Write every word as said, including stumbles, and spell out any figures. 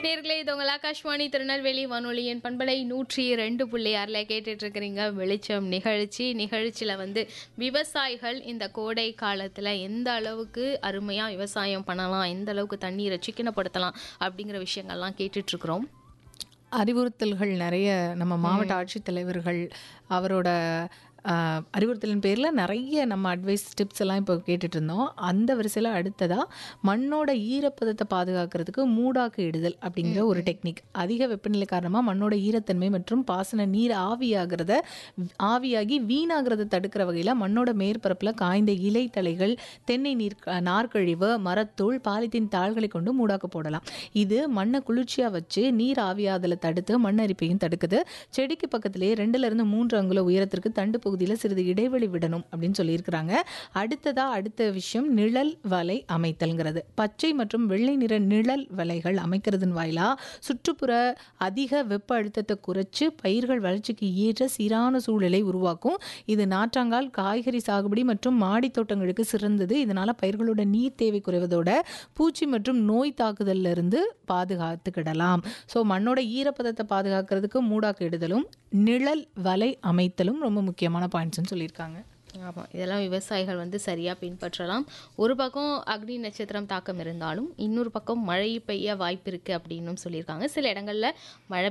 நேர்களே இது உங்கள் ஆகாஷ்வாணி திருநெல்வேலி வானொலியின் பண்பலை நூற்றி ரெண்டு புள்ளி ஆறில் கேட்டுட்டு இருக்கிறீங்க வெளிச்சம் நிகழ்ச்சி. நிகழ்ச்சியில் வந்து விவசாயிகள் இந்த கோடை காலத்தில் எந்த அளவுக்கு அருமையாக விவசாயம் பண்ணலாம், எந்த அளவுக்கு தண்ணீரை சிக்கனப்படுத்தலாம் அப்படிங்கிற விஷயங்கள்லாம் கேட்டுட்ருக்குறோம். அறிவுறுத்தல்கள் நிறைய நம்ம மாவட்ட ஆட்சித்தலைவர்கள் அவரோட ஆஹ், அறிவுறுத்தலின் பேரில் நிறைய நம்ம அட்வைஸ் டிப்ஸ் எல்லாம் இப்போ கேட்டுட்டு இருந்தோம். அந்த வரிசையில் அடுத்ததாக மண்ணோட ஈரப்பதத்தை பாதுகாக்கிறதுக்கு மூடாக்கு இடுதல் அப்படிங்கிற ஒரு டெக்னிக். அதிக வெப்பநிலை காரணமாக மண்ணோட ஈரத்தன்மை மற்றும் பாசன நீர் ஆவியாகிறத ஆவியாகி வீணாகிறத தடுக்கிற வகையில் மண்ணோட மேற்பரப்பில் காய்ந்த இலை தழைகள், தென்னை நீர் நார்க்கழிவு, மரத்தூள், பாலித்தீன் தாள்களை கொண்டு மூடாக்கு போடலாம். இது மண்ணை குளிர்ச்சியாக வச்சு நீர் ஆவியாதலை தடுத்து மண் அரிப்பையும் தடுக்குது. செடிக்கு பக்கத்திலேயே ரெண்டுல இருந்து மூன்று அங்குல உயரத்திற்கு தண்டு பகுதியில் சிறிது இடைவெளி விடணும் அப்படின்னு சொல்லியிருக்கிறாங்க. அடுத்ததா அடுத்த விஷயம் நிழல் வலை அமைத்தல்ங்கிறது. பச்சை மற்றும் வெள்ளை நிற நிழல் வலைகள் அமைக்கிறதன் வாயிலா சுற்றுப்புற அதிக வெப்ப அழுத்தத்தை குறைச்சு பயிர்கள் வளர்ச்சிக்கு ஏற்ற சீரான சூழலை உருவாக்கும். இது நாற்றாங்கால், காய்கறி சாகுபடி மற்றும் மாடி தோட்டங்களுக்கு சிறந்தது. இதனால பயிர்களோட நீர் தேவை குறைவதோட பூச்சி மற்றும் நோய் தாக்குதல்ல இருந்து பாதுகாத்துக்கிடலாம். ஸோ மண்ணோட ஈரப்பதத்தை பாதுகாக்கிறதுக்கு மூடாக்கு இடுதலும் நிழல் வலை அமைத்தலும் ரொம்ப முக்கியமான பாயிண்ட்ஸ்னு சொல்லியிருக்காங்க. ஆமாம், இதெல்லாம் விவசாயிகள் வந்து சரியாக பின்பற்றலாம். ஒரு பக்கம் அக்னி நட்சத்திரம் தாக்கம் இருந்தாலும் இன்னொரு பக்கம் மழை பெய்ய வாய்ப்பு இருக்குது அப்படின்னும் சொல்லியிருக்காங்க. சில இடங்களில் மழை